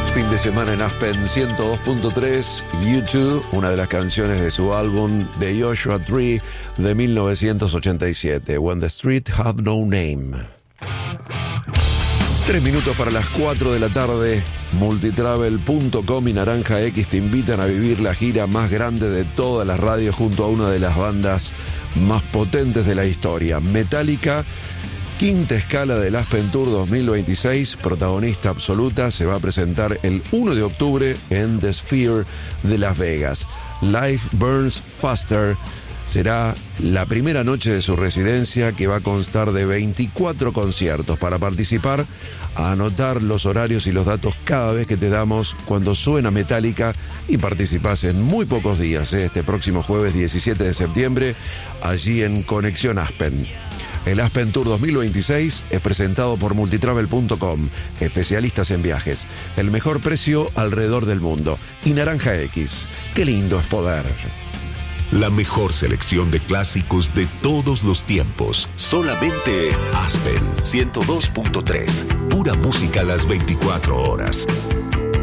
Fin de semana en Aspen 102.3, U2, una de las canciones de su álbum The Joshua Tree de 1987, When the Street Had No Name. 3 minutos para las 4 de la tarde, Multitravel.com y Naranja X te invitan a vivir la gira más grande de todas las radios junto a una de las bandas más potentes de la historia, Metallica. Quinta escala del Aspen Tour 2026, protagonista absoluta, se va a presentar el 1 de octubre en The Sphere de Las Vegas. Life Burns Faster será la primera noche de su residencia, que va a constar de 24 conciertos. Para participar, a anotar los horarios y los datos cada vez que te damos cuando suena Metallica, y participás en muy pocos días, este próximo jueves 17 de septiembre, allí en Conexión Aspen. El Aspen Tour 2026 es presentado por Multitravel.com, especialistas en viajes, el mejor precio alrededor del mundo, y Naranja X. ¡Qué lindo es poder! La mejor selección de clásicos de todos los tiempos. Solamente Aspen 102.3. Pura música a las 24 horas.